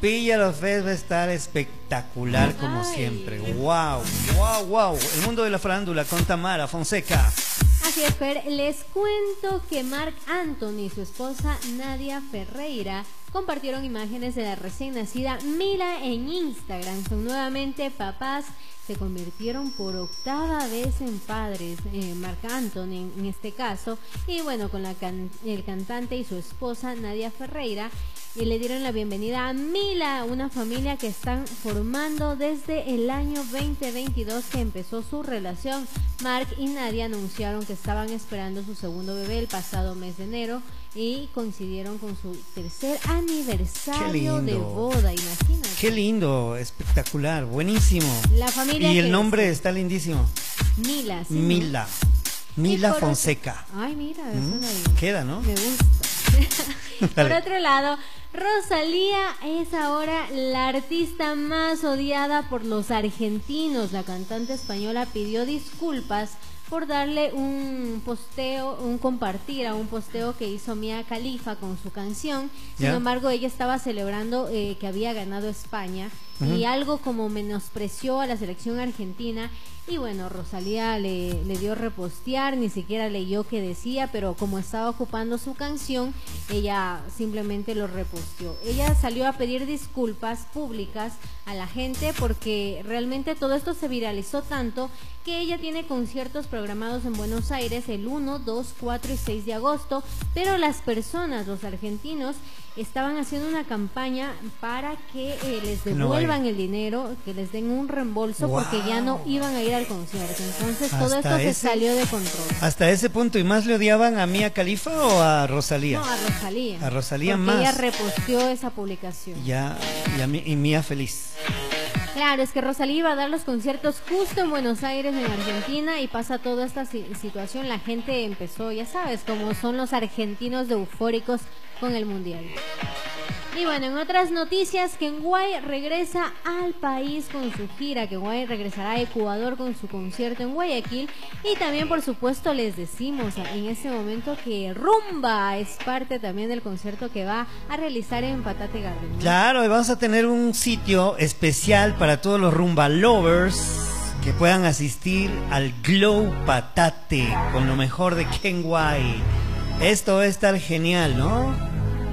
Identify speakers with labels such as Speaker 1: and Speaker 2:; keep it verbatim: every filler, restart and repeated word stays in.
Speaker 1: Pilla Love Fest va a estar espectacular como
Speaker 2: Ay.
Speaker 1: siempre. Wow, wow, wow. El mundo de la farándula con Tamara Fonseca.
Speaker 2: Así es, Fer, les cuento que Marc Anthony y su esposa Nadia Ferreira compartieron imágenes de la recién nacida Mila en Instagram. Son nuevamente papás, se convirtieron por octava vez en padres, eh, Marc Anthony en este caso, y bueno, con la can el cantante y su esposa Nadia Ferreira, y le dieron la bienvenida a Mila, una familia que están formando desde el año veinte veintidós que empezó su relación. Marc y Nadia anunciaron que estaban esperando su segundo bebé el pasado mes de enero y coincidieron con su tercer aniversario de boda, imagínate.
Speaker 1: Qué lindo, espectacular, buenísimo.
Speaker 2: La familia
Speaker 1: y el
Speaker 2: que
Speaker 1: nombre
Speaker 2: es...
Speaker 1: está lindísimo.
Speaker 2: Mila, sí,
Speaker 1: Mila.
Speaker 2: ¿no?
Speaker 1: Mila
Speaker 2: por
Speaker 1: Fonseca.
Speaker 2: Otro... Ay, mira,
Speaker 1: ¿Mm?
Speaker 2: suena bien.
Speaker 1: Queda, ¿no?
Speaker 2: Me gusta. Por otro lado, Rosalía es ahora la artista más odiada por los argentinos. La cantante española pidió disculpas por darle un posteo, un compartir a un posteo que hizo Mia Khalifa con su canción. Sin
Speaker 1: ¿Ya?
Speaker 2: embargo, ella estaba celebrando eh, que había ganado España
Speaker 1: Uh-huh.
Speaker 2: y algo como menospreció a la selección argentina. Y bueno, Rosalía le, le dio repostear, ni siquiera leyó qué decía, pero como estaba ocupando su canción, ella simplemente lo reposteó. Ella salió a pedir disculpas públicas a la gente porque realmente todo esto se viralizó tanto que ella tiene conciertos programados en Buenos Aires el uno, dos, cuatro y seis de agosto, pero las personas, los argentinos, estaban haciendo una campaña para que eh, les devuelvan no el dinero, que les den un reembolso, wow, porque ya no iban a ir al concierto. Entonces todo
Speaker 1: hasta
Speaker 2: esto
Speaker 1: ese,
Speaker 2: se salió de control.
Speaker 1: Hasta ese punto. ¿Y más le odiaban a Mia Khalifa o a Rosalía?
Speaker 2: No, a Rosalía.
Speaker 1: A Rosalía
Speaker 2: porque
Speaker 1: más.
Speaker 2: ella reposteó esa publicación.
Speaker 1: Ya, y, a mí, y Mia feliz.
Speaker 2: Claro, es que Rosalía iba a dar los conciertos justo en Buenos Aires, en Argentina, y pasa toda esta situación. La gente empezó, ya sabes, como son los argentinos de eufóricos con el Mundial. Y bueno, en otras noticias, Kenway regresa al país con su gira. Kenway regresará a Ecuador con su concierto en Guayaquil. Y también, por supuesto, les decimos en este momento que Rumba es parte también del concierto que va a realizar en Patate Garden, ¿no?
Speaker 1: Claro, y vamos a tener un sitio especial para todos los Rumba lovers que puedan asistir al Glow Patate con lo mejor de Kenway. Esto va a estar genial, ¿no?